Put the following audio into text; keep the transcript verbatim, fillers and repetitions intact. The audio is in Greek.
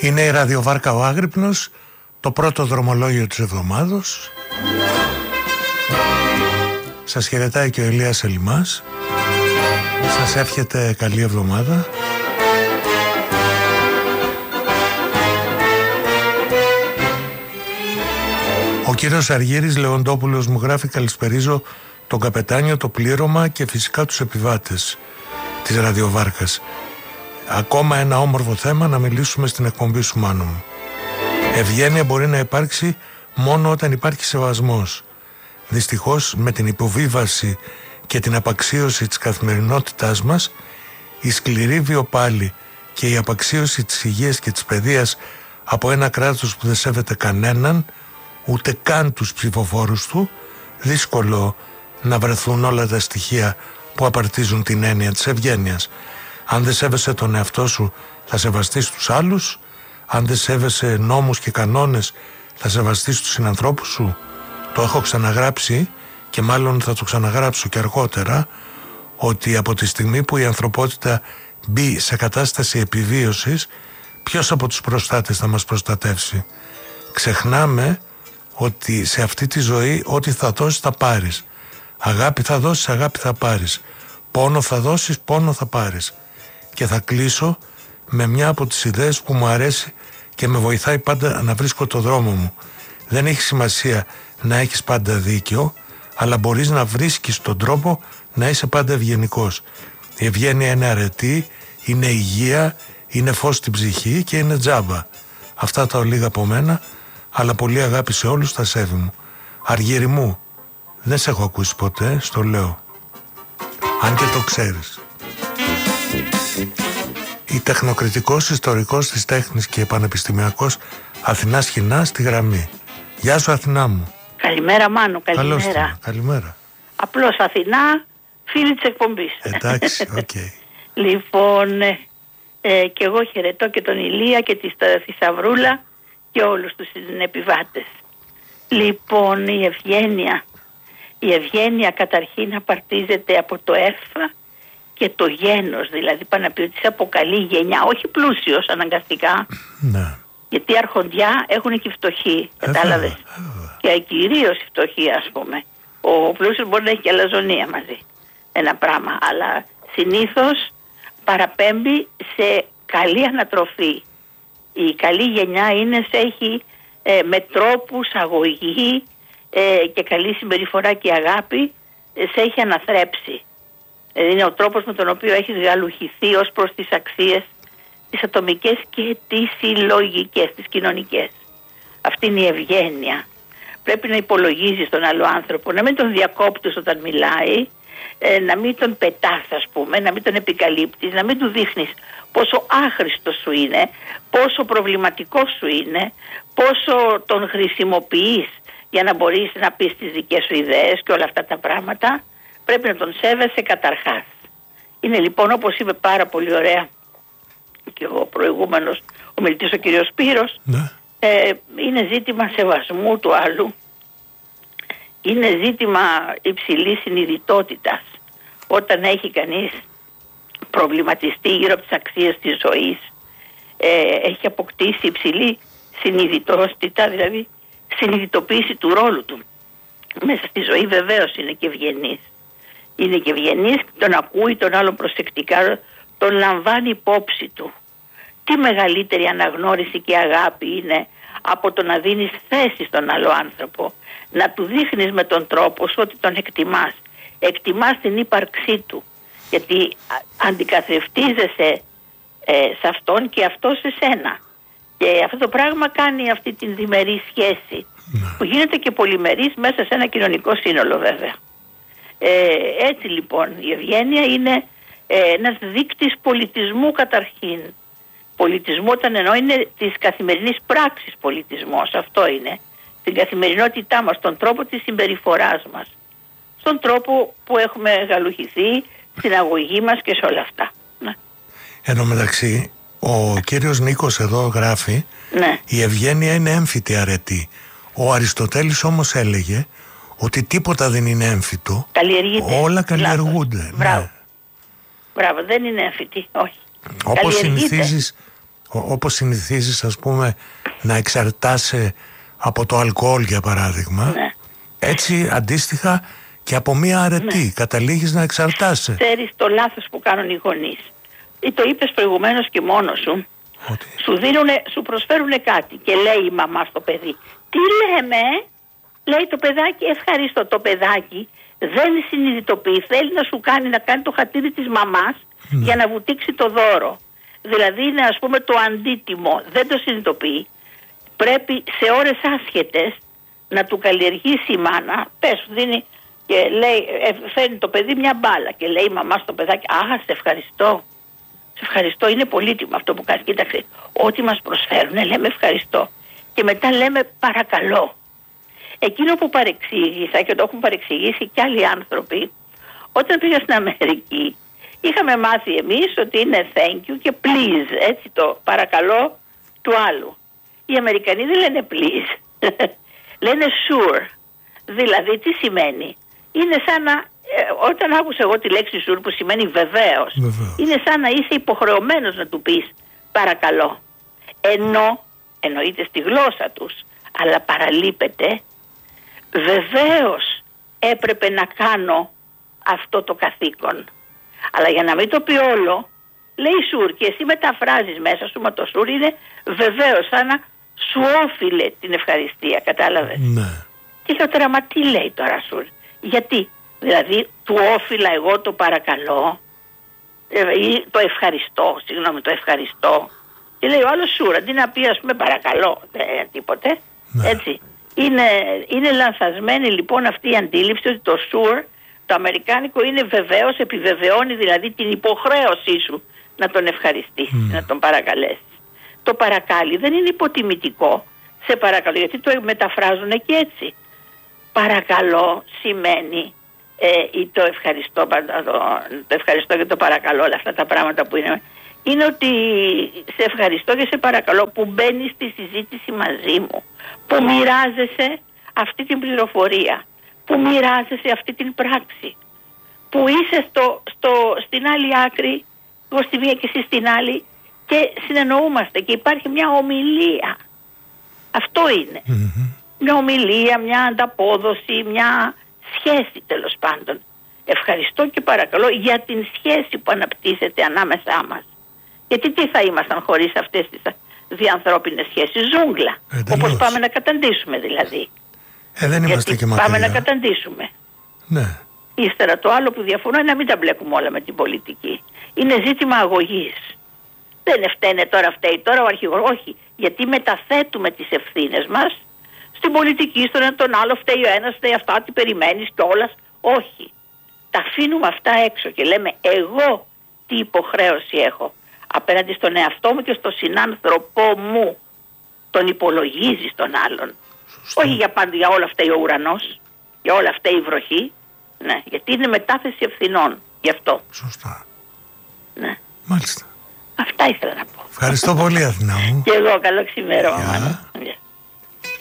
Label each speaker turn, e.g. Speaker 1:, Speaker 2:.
Speaker 1: Είναι η ραδιοβάρκα Ο Άγρυπνος, το πρώτο δρομολόγιο της εβδομάδος. Σας χαιρετάει και ο Ηλίας Ελιμάς. Σας εύχεται καλή εβδομάδα. Ο κύριος Αργύρης Λεοντόπουλος μου γράφει: καλησπερίζω τον καπετάνιο, το πλήρωμα και φυσικά τους επιβάτες της ραδιοβάρκας. Ακόμα ένα όμορφο θέμα να μιλήσουμε στην εκπομπή σου, Μάνο μου. Ευγένεια μπορεί να υπάρξει μόνο όταν υπάρχει σεβασμός. Δυστυχώς με την υποβίβαση και την απαξίωση της καθημερινότητάς μας, η σκληρή βιοπάλη και η απαξίωση της υγείας και της παιδείας από ένα κράτος που δεν σέβεται κανέναν, ούτε καν τους ψηφοφόρους του, δύσκολο να βρεθούν όλα τα στοιχεία που απαρτίζουν την έννοια της ευγένειας. Αν δεν σέβεσαι τον εαυτό σου, θα σεβαστείς τους άλλους. Αν δεν σέβεσαι νόμους και κανόνες, θα σεβαστείς τους συνανθρώπους σου. Το έχω ξαναγράψει και μάλλον θα το ξαναγράψω και αργότερα, ότι από τη στιγμή που η ανθρωπότητα μπει σε κατάσταση επιβίωσης, ποιος από τους προστάτες θα μας προστατεύσει? Ξεχνάμε ότι σε αυτή τη ζωή ό,τι θα δώσεις θα πάρεις. Αγάπη θα δώσεις, αγάπη θα πάρεις. Πόνο θα δώσεις, πόνο θα πάρεις. Και θα κλείσω με μια από τις ιδέες που μου αρέσει και με βοηθάει πάντα να βρίσκω το δρόμο μου. Δεν έχει σημασία να έχεις πάντα δίκιο, αλλά μπορείς να βρίσκεις τον τρόπο να είσαι πάντα ευγενικός. Η ευγένεια είναι αρετή, είναι υγεία, είναι φως στην ψυχή και είναι τζάμπα. Αυτά τα ολίγα από μένα, αλλά πολύ αγάπη σε όλους, τα σέβη μου. Αργύρη μου, δεν σε έχω ακούσει ποτέ, στο λέω. Αν και το ξέρεις. Η τεχνοκριτικός ιστορικός της τέχνης και πανεπιστημιακός Αθηνάς Χινά στη γραμμή. Γεια σου, Αθηνά μου.
Speaker 2: Καλημέρα, Μάνο, καλημέρα.
Speaker 1: Καλώς, καλημέρα.
Speaker 2: Απλώς Αθηνά, φίλη της εκπομπής.
Speaker 1: Εντάξει, οκ. Okay.
Speaker 2: Λοιπόν, ε, ε, και εγώ χαιρετώ και τον Ηλία και τη Θησαυρούλα και όλους τους επιβάτες. Λοιπόν, η ευγένεια. Η ευγένεια καταρχήν απαρτίζεται από το έρφα και το γένος, δηλαδή πάνω να πει ότι σε αποκαλεί γενιά, όχι πλούσιος αναγκαστικά.
Speaker 1: Ναι.
Speaker 2: Γιατί αρχοντιά έχουν και φτωχοί, κατάλαβες. Και κυρίως οι φτωχοί, ας πούμε. Ο πλούσιος μπορεί να έχει και αλαζονία μαζί. Ένα πράγμα. Αλλά συνήθως παραπέμπει σε καλή ανατροφή. Η καλή γενιά είναι σε έχει ε, με τρόπους, αγωγή ε, και καλή συμπεριφορά και αγάπη ε, σε έχει αναθρέψει. Ε, είναι ο τρόπος με τον οποίο έχεις γαλουχηθεί ως προς τις αξίες, τις ατομικές και τις συλλογικές, τις κοινωνικές. Αυτή είναι η ευγένεια. Πρέπει να υπολογίζεις τον άλλο άνθρωπο, να μην τον διακόπτεις όταν μιλάει, ε, να μην τον πετάς, ας πούμε, να μην τον επικαλύπτεις, να μην του δείχνεις πόσο άχρηστος σου είναι, πόσο προβληματικός σου είναι, πόσο τον χρησιμοποιείς για να μπορείς να πεις τις δικές σου ιδέες και όλα αυτά τα πράγματα. Πρέπει να τον σέβεσαι καταρχάς. Είναι λοιπόν, όπως είπε πάρα πολύ ωραία και ο προηγούμενος ομιλητής, ο κύριος Σπύρος, ναι. ε, είναι ζήτημα σεβασμού του άλλου, είναι ζήτημα υψηλής συνειδητότητας. Όταν έχει κανείς προβληματιστεί γύρω από τις αξίες της ζωής, ε, έχει αποκτήσει υψηλή συνειδητότητα, δηλαδή συνειδητοποίηση του ρόλου του μέσα στη ζωή. Βεβαίως είναι και ευγενής. Είναι και ευγενής, τον ακούει τον άλλον προσεκτικά, τον λαμβάνει υπόψη του. Τι μεγαλύτερη αναγνώριση και αγάπη είναι από το να δίνεις θέση στον άλλο άνθρωπο, να του δείχνεις με τον τρόπο σου ότι τον εκτιμάς. Εκτιμάς την ύπαρξή του, γιατί αντικαθρεφτίζεσαι ε, σε αυτόν και αυτό σε σένα. Και αυτό το πράγμα κάνει αυτή την διμερή σχέση, που γίνεται και πολυμερής μέσα σε ένα κοινωνικό σύνολο, βέβαια. Ε, έτσι λοιπόν η ευγένεια είναι ε, ένας δείκτης πολιτισμού καταρχήν. Πολιτισμού όταν εννοώ είναι της καθημερινής πράξης πολιτισμός, αυτό είναι. Την καθημερινότητά μας, τον τρόπο της συμπεριφοράς μας, στον τρόπο που έχουμε γαλουχηθεί, στην αγωγή μας και σε όλα αυτά. Ναι.
Speaker 1: Εν τω μεταξύ, ο κύριος Νίκος εδώ γράφει, ναι, η ευγένεια είναι έμφυτη αρετή. Ο Αριστοτέλης όμως έλεγε ότι τίποτα δεν είναι έμφυτο, όλα καλλιεργούνται.
Speaker 2: Μπράβο. Ναι. Μπράβο, δεν είναι έμφυτη, όχι.
Speaker 1: Όπως συνηθίζεις, όπως συνηθίζεις, ας πούμε, να εξαρτάσαι από το αλκοόλ, για παράδειγμα, ναι. έτσι αντίστοιχα και από μία αρετή ναι. καταλήγεις να εξαρτάσαι.
Speaker 2: Ξέρεις το λάθος που κάνουν οι γονείς. Ή το είπες προηγουμένως και μόνος σου.
Speaker 1: Ότι...
Speaker 2: Σου, δίνουνε, σου προσφέρουνε κάτι και λέει η μαμά στο παιδί. Τι λέμε, λέει το παιδάκι, ευχαριστώ. Το παιδάκι δεν συνειδητοποιεί, θέλει να σου κάνει να κάνει το χατήρι της μαμάς ναι. για να βουτήξει το δώρο. Δηλαδή είναι, ας πούμε, το αντίτιμο, δεν το συνειδητοποιεί. Πρέπει σε ώρες άσχετες να του καλλιεργήσει η μάνα, πες, δίνει και λέει, φέρνει το παιδί μια μπάλα και λέει η μαμά στο παιδάκι, α, σε ευχαριστώ. Σε ευχαριστώ, είναι πολύτιμο αυτό που κάνεις. Κοίταξε, ό,τι μας προσφέρουν λέμε ευχαριστώ. Και μετά λέμε παρακαλώ. Εκείνο που παρεξήγησα και το έχουν παρεξηγήσει και άλλοι άνθρωποι, όταν πήγα στην Αμερική, είχαμε μάθει εμείς ότι είναι thank you και please, έτσι το παρακαλώ του άλλου. Οι Αμερικανοί δεν λένε please, λένε sure. Δηλαδή τι σημαίνει? Είναι σαν να, ε, όταν άκουσα εγώ τη λέξη sure που σημαίνει βεβαίως, βεβαίως, είναι σαν να είσαι υποχρεωμένος να του πεις παρακαλώ. Ενώ εννοείται στη γλώσσα τους, αλλά παραλείπεται, βεβαίως έπρεπε να κάνω αυτό το καθήκον. Αλλά για να μην το πει όλο, λέει σουρ και εσύ μεταφράζεις μέσα σου, μα το σουρ είναι βεβαίως σαν να σου όφιλε την ευχαριστία, κατάλαβες.
Speaker 1: Ναι.
Speaker 2: Και λέω τώρα, μα τι λέει τώρα σουρ? Γιατί, δηλαδή του όφιλα εγώ το παρακαλώ ή το ευχαριστώ, συγγνώμη, το ευχαριστώ. Και λέει ο άλλος σουρ, αντί να πει ας πούμε παρακαλώ, δεν τίποτε, ναι. έτσι. Είναι, είναι λανθασμένη λοιπόν αυτή η αντίληψη ότι το sure, το αμερικάνικο, είναι βεβαίως, επιβεβαιώνει δηλαδή την υποχρέωσή σου να τον ευχαριστήσεις, mm. να τον παρακαλέσεις. Το παρακάλι δεν είναι υποτιμητικό, σε παρακαλώ, γιατί το μεταφράζουν και έτσι. Παρακαλώ σημαίνει ε, ή το ευχαριστώ, το, το ευχαριστώ και το παρακαλώ, όλα αυτά τα πράγματα που είναι, είναι ότι σε ευχαριστώ και σε παρακαλώ που μπαίνεις στη συζήτηση μαζί μου, που μοιράζεσαι αυτή την πληροφορία, που μοιράζεσαι αυτή την πράξη, που είσαι στο, στο, στην άλλη άκρη, εγώ στη μία και εσύ στην άλλη, και συνεννοούμαστε και υπάρχει μια ομιλία. Αυτό είναι. Mm-hmm. Μια ομιλία, μια ανταπόδοση, μια σχέση τέλος πάντων. Ευχαριστώ και παρακαλώ για την σχέση που αναπτύσσεται ανάμεσά μας. Γιατί τι θα ήμασταν χωρίς αυτές τις διανθρώπινες σχέσεις? Ζούγκλα. Όπως πάμε να καταντήσουμε δηλαδή.
Speaker 1: Ε, δεν είμαστε
Speaker 2: Γιατί
Speaker 1: και μακριά.
Speaker 2: Πάμε να καταντήσουμε.
Speaker 1: Ναι.
Speaker 2: Ύστερα το άλλο που διαφωνώ είναι να μην τα μπλέκουμε όλα με την πολιτική. Είναι ζήτημα αγωγής. Δεν φταίνε τώρα, φταίει τώρα ο αρχηγός. Όχι. Γιατί μεταθέτουμε τις ευθύνες μας στην πολιτική, στον ένα τον άλλο, φταίει ο ένας, φταίει αυτά, τι περιμένεις κιόλας. Όχι. Τα αφήνουμε αυτά έξω και λέμε εγώ τι υποχρέωση έχω απέναντι στον εαυτό μου και στον συνάνθρωπό μου. Τον υπολογίζεις τον άλλον. Σωστά. Όχι για πάντα, για όλα αυτά ο ουρανός, για όλα αυτά η βροχή. Ναι, γιατί είναι μετάθεση ευθυνών. Γι' αυτό.
Speaker 1: Σωστά.
Speaker 2: Ναι.
Speaker 1: Μάλιστα.
Speaker 2: Αυτά ήθελα να πω.
Speaker 1: Ευχαριστώ πολύ, Αθηνά μου.
Speaker 2: Και εγώ, καλό ξημέρωμα.